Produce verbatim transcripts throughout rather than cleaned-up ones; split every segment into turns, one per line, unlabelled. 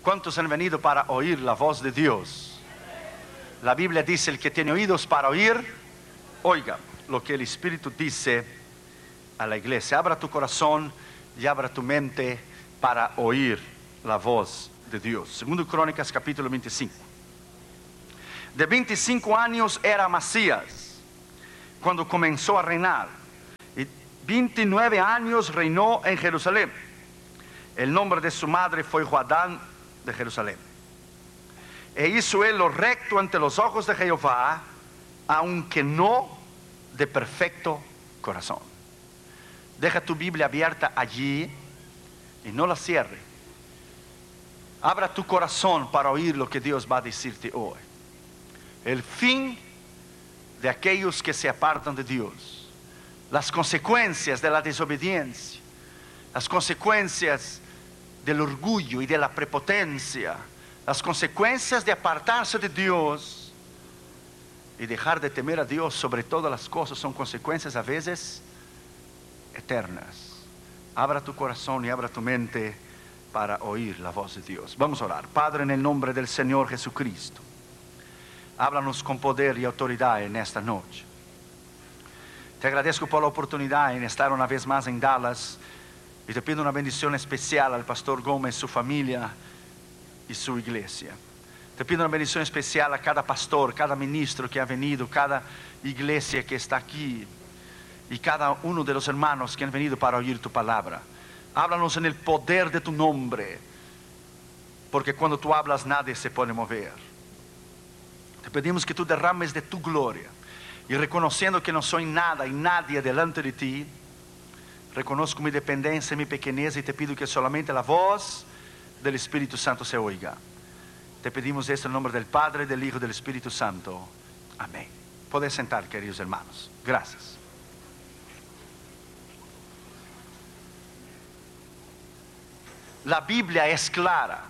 ¿Cuántos han venido para oír la voz de Dios? La Biblia dice: el que tiene oídos para oír, oiga lo que el Espíritu dice a la iglesia. Abra tu corazón y abra tu mente para oír la voz de Dios. Segundo Crónicas capítulo veinticinco. De veinticinco años era Amasías cuando comenzó a reinar, y veintinueve años reinó en Jerusalén. El nombre de su madre fue Joadán de Jerusalén. E hizo él lo recto ante los ojos de Jehová, aunque no de perfecto corazón. Deja tu Biblia abierta allí y no la cierre. Abra tu corazón para oír lo que Dios va a decirte hoy. El fin de aquellos que se apartan de Dios, las consecuencias de la desobediencia, las consecuencias del orgullo y de la prepotencia, las consecuencias de apartarse de Dios y dejar de temer a Dios sobre todas las cosas, son consecuencias a veces eternas. Abra tu corazón y abra tu mente para oír la voz de Dios. Vamos a orar. Padre, en el nombre del Señor Jesucristo, háblanos con poder y autoridad en esta noche. Te agradezco por la oportunidad en estar una vez más en Dallas, y te pido una bendición especial al pastor Gómez, su familia y su iglesia. Te pido una bendición especial a cada pastor, cada ministro que ha venido, cada iglesia que está aquí, y cada uno de los hermanos que han venido para oír tu palabra. Háblanos en el poder de tu nombre, porque cuando tú hablas nadie se puede mover. Te pedimos que tú derrames de tu gloria, y reconociendo que no soy nada y nadie delante de ti, reconozco mi dependencia, mi pequeñez, y te pido que solamente la voz del Espíritu Santo se oiga. Te pedimos esto en nombre del Padre, del Hijo y del Espíritu Santo. Amén. Podés sentar, queridos hermanos. Gracias. La Biblia es clara,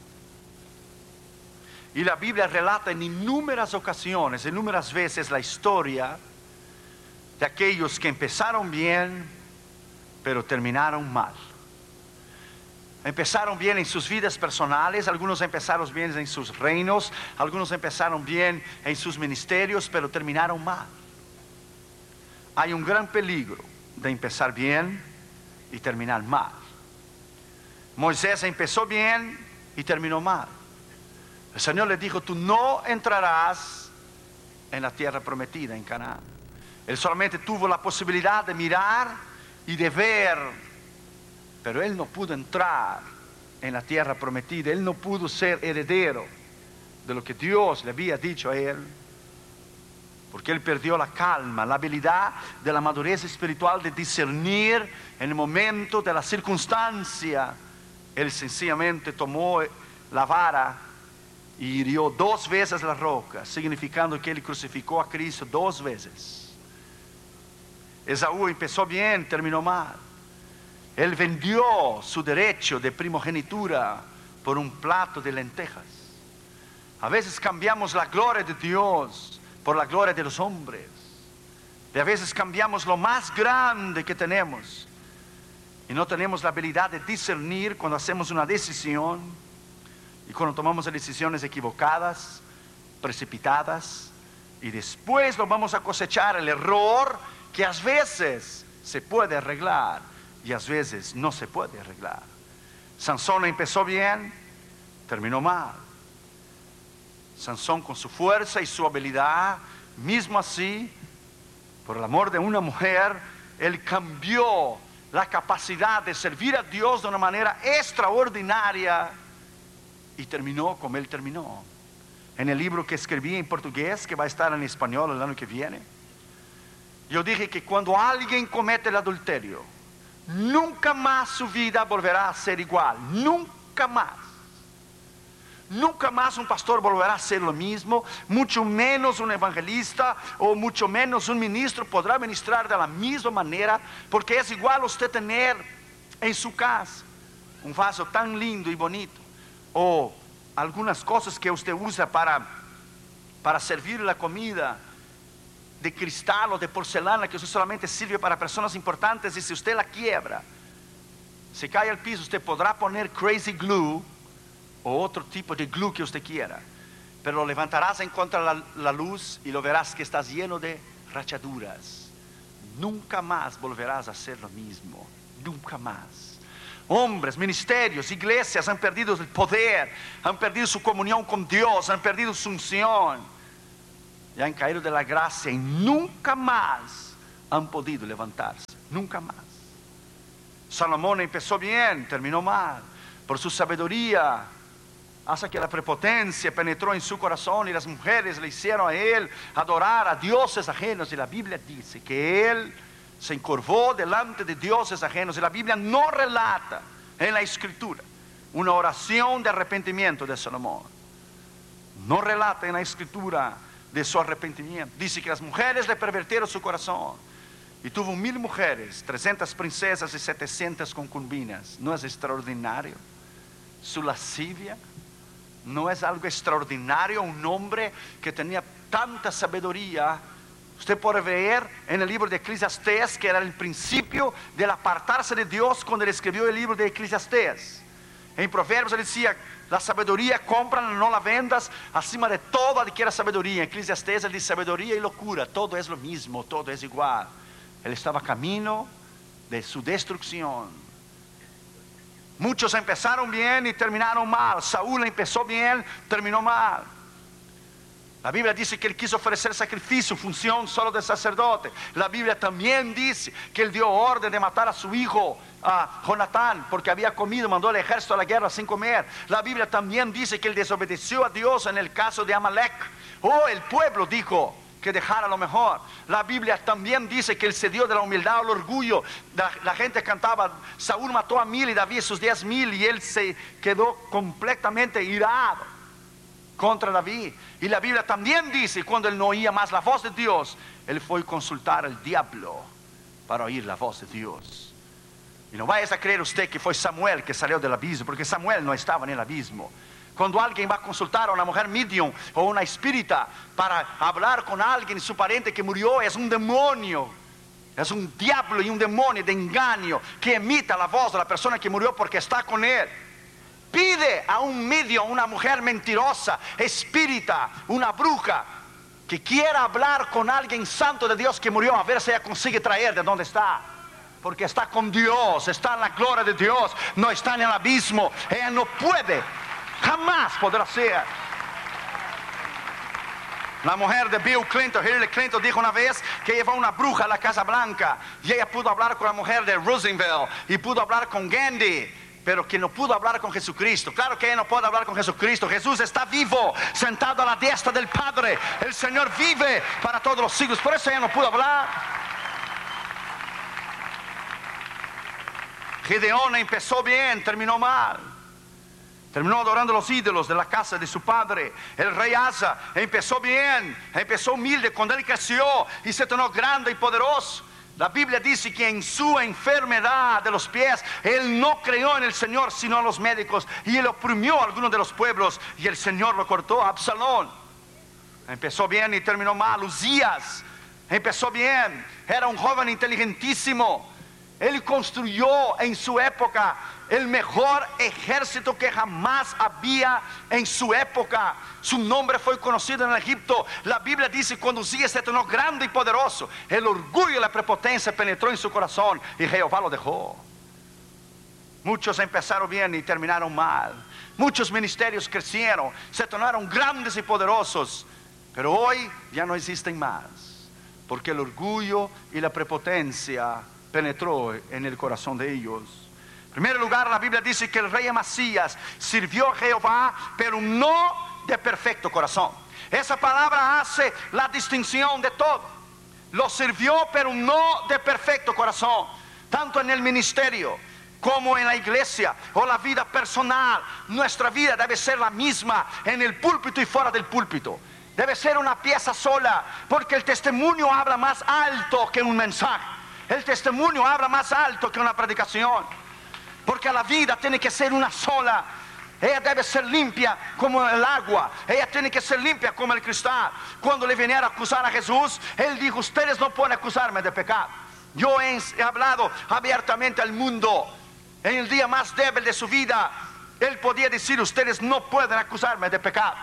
y la Biblia relata en innumerables ocasiones, innumerables veces, la historia de aquellos que empezaron bien pero terminaron mal. Empezaron bien en sus vidas personales, algunos empezaron bien en sus reinos, algunos empezaron bien en sus ministerios, pero terminaron mal. Hay un gran peligro de empezar bien y terminar mal. Moisés empezó bien y terminó mal. El Señor le dijo: tú no entrarás en la tierra prometida, en Canaán. Él solamente tuvo la posibilidad de mirar y de ver, pero él no pudo entrar en la tierra prometida. Él no pudo ser heredero de lo que Dios le había dicho a él, porque él perdió la calma, la habilidad de la madurez espiritual de discernir en el momento de la circunstancia. Él sencillamente tomó la vara y hirió dos veces la roca, significando que él crucificó a Cristo dos veces. Esaú empezó bien, terminó mal. Él vendió su derecho de primogenitura por un plato de lentejas. A veces cambiamos la gloria de Dios por la gloria de los hombres. Y a veces cambiamos lo más grande que tenemos, y no tenemos la habilidad de discernir cuando hacemos una decisión, y cuando tomamos decisiones equivocadas, precipitadas, y después lo vamos a cosechar el error que a veces se puede arreglar y a veces no se puede arreglar. Sansón empezó bien, terminó mal. Sansón, con su fuerza y su habilidad, mismo así, por el amor de una mujer, él cambió la capacidad de servir a Dios de una manera extraordinaria, y terminó como él terminó. En el libro que escribí en portugués, que va a estar en español el año que viene, yo dije que cuando alguien comete el adulterio, nunca más su vida volverá a ser igual. Nunca más. Nunca más un pastor volverá a ser lo mismo, mucho menos un evangelista o mucho menos un ministro podrá ministrar de la misma manera, porque es igual usted tener en su casa un vaso tan lindo y bonito, o algunas cosas que usted usa para, para servir la comida, de cristal o de porcelana, que usted solamente sirve para personas importantes, y si usted la quiebra, se cae al piso, usted podrá poner crazy glue o otro tipo de glue que usted quiera, pero lo levantarás en contra de la, la luz y lo verás que estás lleno de rachaduras. Nunca más volverás a hacer lo mismo, nunca más. Hombres, ministerios, iglesias han perdido el poder, han perdido su comunión con Dios, han perdido su unción y han caído de la gracia y nunca más han podido levantarse, nunca más. Salomón empezó bien, terminó mal, por su sabiduría, hasta que la prepotencia penetró en su corazón y las mujeres le hicieron a él adorar a dioses ajenos. Y la Biblia dice que él se encorvó delante de dioses ajenos. Y la Biblia no relata en la escritura una oración de arrepentimiento de Salomón. No relata en la escritura de su arrepentimiento. Dice que las mujeres le pervirtieron su corazón y tuvo mil mujeres, trescientas princesas y setecientas concubinas. ¿No es extraordinario su lascivia? ¿No es algo extraordinario? Un hombre que tenía tanta sabiduría. Usted puede ver en el libro de Eclesiastés que era el principio del apartarse de Dios cuando él escribió el libro de Eclesiastés. En Proverbios él decía: la sabiduría cómprala, no la vendas, acima de todo adquiera sabiduría. En Eclesiastés él dice: sabiduría y locura, todo es lo mismo, todo es igual. Él estaba a camino de su destrucción. Muchos empezaron bien y terminaron mal. Saúl empezó bien, terminó mal. La Biblia dice que él quiso ofrecer sacrificio, función solo de sacerdote. La Biblia también dice que él dio orden de matar a su hijo, a Jonatán, porque había comido, mandó al ejército a la guerra sin comer. La Biblia también dice que él desobedeció a Dios en el caso de Amalek. Oh, el pueblo dijo que dejara lo mejor. La Biblia también dice que él cedió de la humildad al orgullo. La, la gente cantaba: Saúl mató a mil y David sus diez mil, y él se quedó completamente irado contra David. Y la Biblia también dice, cuando él no oía más la voz de Dios, él fue a consultar al diablo para oír la voz de Dios. Y no vayas a creer usted que fue Samuel que salió del abismo, porque Samuel no estaba en el abismo. Cuando alguien va a consultar a una mujer medium o una espírita para hablar con alguien, su pariente que murió, es un demonio, es un diablo y un demonio de engaño que imita la voz de la persona que murió porque está con él. Pide a un medium, una mujer mentirosa, espírita, una bruja, que quiera hablar con alguien santo de Dios que murió, a ver si ella consigue traer de donde está. Porque está con Dios, está en la gloria de Dios, no está en el abismo. Ella no puede, jamás podrá ser. La mujer de Bill Clinton, Hillary Clinton, dijo una vez que llevó una bruja a la Casa Blanca y ella pudo hablar con la mujer de Roosevelt y pudo hablar con Gandhi, pero que no pudo hablar con Jesucristo. Claro que ella no puede hablar con Jesucristo. Jesús está vivo, sentado a la diestra del Padre. El Señor vive para todos los siglos. Por eso ella no pudo hablar. Gedeón empezó bien, terminó mal. Terminó adorando los ídolos de la casa de su padre. El rey Asa empezó bien, empezó humilde. Cuando él creció y se tornó grande y poderoso, la Biblia dice que en su enfermedad de los pies, él no creyó en el Señor sino a los médicos, y él oprimió a algunos de los pueblos y el Señor lo cortó. Absalón empezó bien y terminó mal. Uzías empezó bien, era un joven inteligentísimo. Él construyó en su época el mejor ejército que jamás había en su época. Su nombre fue conocido en Egipto. La Biblia dice: cuando Uzías se tornó grande y poderoso, el orgullo y la prepotencia penetró en su corazón y Jehová lo dejó. Muchos empezaron bien y terminaron mal. Muchos ministerios crecieron, se tornaron grandes y poderosos, pero hoy ya no existen más, porque el orgullo y la prepotencia penetró en el corazón de ellos. En primer lugar, la Biblia dice que el rey Amasías sirvió a Jehová, pero no de perfecto corazón. Esa palabra hace la distinción de todo. Lo sirvió, pero no de perfecto corazón. Tanto en el ministerio como en la iglesia o la vida personal, nuestra vida debe ser la misma en el púlpito y fuera del púlpito. Debe ser una pieza sola, porque el testimonio habla más alto que un mensaje. El testimonio habla más alto que una predicación. Porque la vida tiene que ser una sola. Ella debe ser limpia como el agua. Ella tiene que ser limpia como el cristal. Cuando le vinieron a acusar a Jesús, él dijo: ustedes no pueden acusarme de pecado. Yo he hablado abiertamente al mundo en el día más débil de su vida. Él podía decir: ustedes no pueden acusarme de pecado.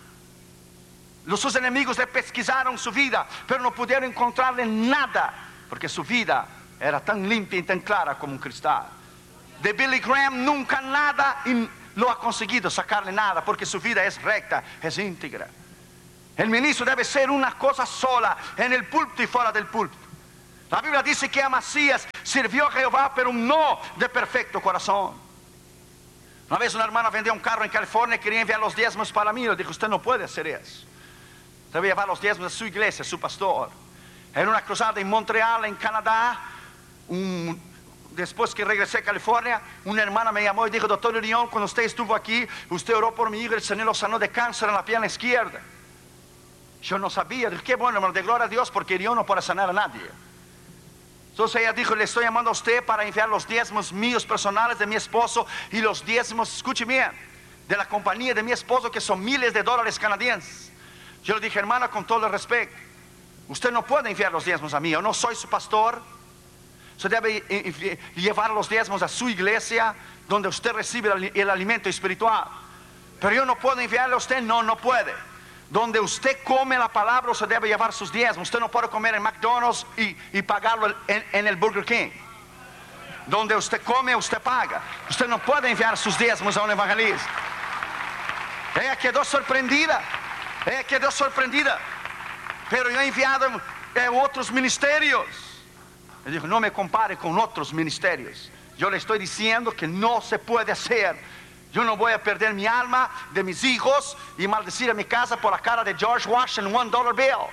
Los sus enemigos le pesquisaron su vida, pero no pudieron encontrarle nada, porque su vida era tan limpia y tan clara como un cristal. De Billy Graham nunca nada lo ha conseguido sacarle nada, porque su vida es recta, es íntegra. El ministro debe ser una cosa sola, en el púlpito y fuera del púlpito. La Biblia dice que Amasías sirvió a Jehová, pero no de perfecto corazón. Una vez una hermana vendió un carro en California y quería enviar los diezmos para mí. Le dijo: usted no puede hacer eso. Debe llevar los diezmos a su iglesia, a su pastor. En una cruzada en Montreal, en Canadá, un, después que regresé a California, una hermana me llamó y dijo: doctor Urión, cuando usted estuvo aquí, usted oró por mi hijo, el Señor lo sanó de cáncer en la pierna izquierda. Yo no sabía. Dije: qué bueno, hermano, de gloria a Dios, porque Urión no puede sanar a nadie. Entonces ella dijo: le estoy llamando a usted para enviar los diezmos míos personales de mi esposo y los diezmos, escuche bien, de la compañía de mi esposo, que son miles de dólares canadienses. Yo le dije: hermana, con todo el respeto, usted no puede enviar los diezmos a mí, yo no soy su pastor. Usted debe llevar los diezmos a su iglesia, donde usted recibe el, el alimento espiritual. Pero yo no puedo enviarle a usted. No, no puede. Donde usted come la palabra, usted debe llevar sus diezmos. Usted no puede comer en McDonald's y, y pagarlo en, en el Burger King. Donde usted come, usted paga. Usted no puede enviar sus diezmos a un evangelista. Ella quedó sorprendida. Ella quedó sorprendida. Pero yo he enviado eh, otros ministerios. Él dijo: no me compare con otros ministerios. Yo le estoy diciendo que no se puede hacer. Yo no voy a perder mi alma, de mis hijos, y maldecir a mi casa por la cara de George Washington, one dollar bill.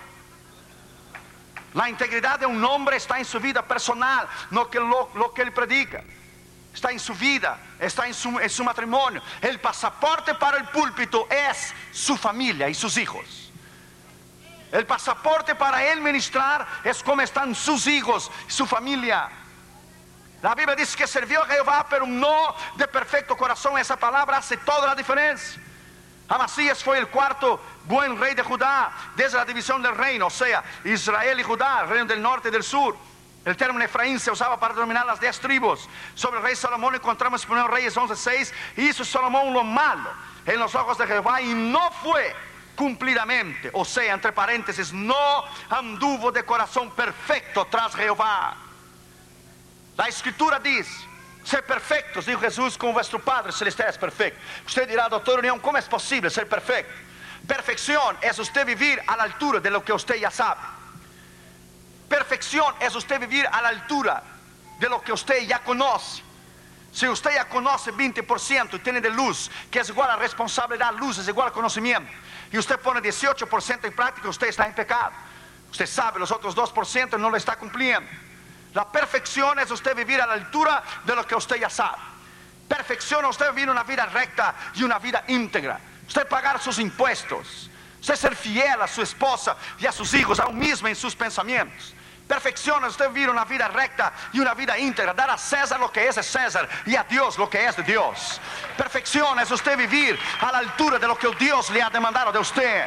La integridad de un hombre está en su vida personal, no que lo, lo que él predica. Está en su vida, está en su, en su matrimonio. El pasaporte para el púlpito es su familia y sus hijos. El pasaporte para él ministrar es cómo están sus hijos, su familia. La Biblia dice que sirvió a Jehová, pero no de perfecto corazón. Esa palabra hace toda la diferencia. Amasías fue el cuarto buen rey de Judá, desde la división del reino, o sea, Israel y Judá, el reino del norte y del sur. El término Efraín se usaba para denominar las diez tribus. Sobre el rey Salomón encontramos en primero Reyes once seis. Hizo Salomón lo malo en los ojos de Jehová, y no fue cumplidamente, o sea, entre paréntesis, no anduvo de corazón perfecto tras Jehová. La escritura dice: ser perfectos, dijo Jesús, como vuestro Padre Celestial es perfecto. Usted dirá: doctor Unión, ¿cómo es posible ser perfecto? Perfección es usted vivir a la altura de lo que usted ya sabe. Perfección es usted vivir a la altura de lo que usted ya conoce. Si usted ya conoce veinte por ciento y tiene de luz, que es igual a responsabilidad, luz es igual a conocimiento, y usted pone dieciocho por ciento en práctica, usted está en pecado. Usted sabe los otros dos por ciento no lo está cumpliendo. La perfección es usted vivir a la altura de lo que usted ya sabe. Perfección es usted vivir una vida recta y una vida íntegra. Usted pagar sus impuestos. Usted ser fiel a su esposa y a sus hijos, aún mismo en sus pensamientos. Perfección es usted vivir una vida recta y una vida íntegra. Dar a César lo que es de César y a Dios lo que es de Dios. Perfección es usted vivir a la altura de lo que Dios le ha demandado de usted.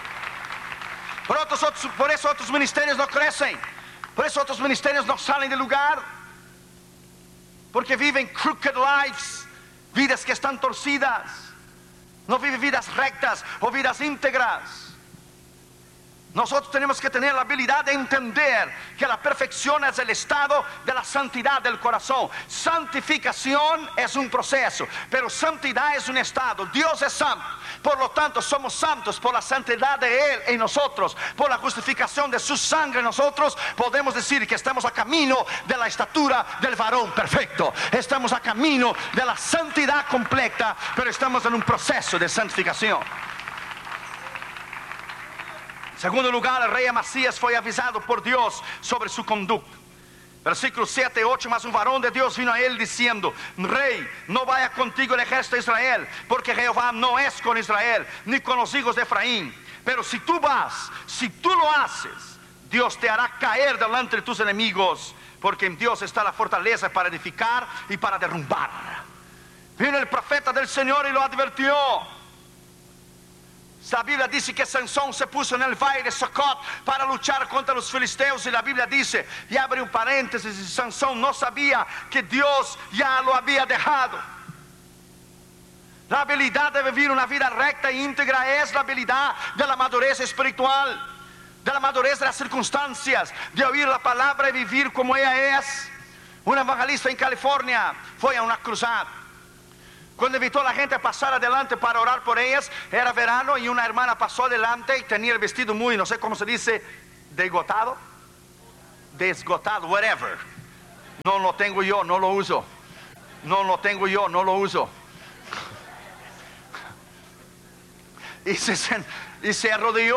Por, otros, otros, por eso otros ministerios no crecen. Por eso otros ministerios no salen del lugar. Porque viven crooked lives, vidas que están torcidas. No viven vidas rectas o vidas íntegras. Nosotros tenemos que tener la habilidad de entender que la perfección es el estado de la santidad del corazón. Santificación es un proceso, pero santidad es un estado. Dios es santo, por lo tanto somos santos por la santidad de Él en nosotros. Por la justificación de su sangre en nosotros podemos decir que estamos a camino de la estatura del varón perfecto. Estamos a camino de la santidad completa, pero estamos en un proceso de santificación. En segundo lugar, el rey Amasías fue avisado por Dios sobre su conducta. Versículos siete y ocho, mas un varón de Dios vino a él diciendo: rey, no vaya contigo el ejército de Israel, porque Jehová no es con Israel, ni con los hijos de Efraín. Pero si tú vas, si tú lo haces, Dios te hará caer delante de tus enemigos, porque en Dios está la fortaleza para edificar y para derrumbar. Vino el profeta del Señor y lo advirtió. La Biblia dice que Sansón se puso en el valle de Sucot para luchar contra los filisteos, y la Biblia dice, y abre un paréntesis, y Sansón no sabía que Dios ya lo había dejado. La habilidad de vivir una vida recta e íntegra es la habilidad de la madurez espiritual, de la madurez de las circunstancias, de oír la palabra y vivir como ella es. Un evangelista en California fue a una cruzada. Cuando invitó a la gente a pasar adelante para orar por ellas, era verano y una hermana pasó adelante y tenía el vestido muy, no sé cómo se dice, desgotado, desgotado, whatever. No lo tengo yo, no lo uso. No lo tengo yo, no lo uso. Y se, y se arrodilló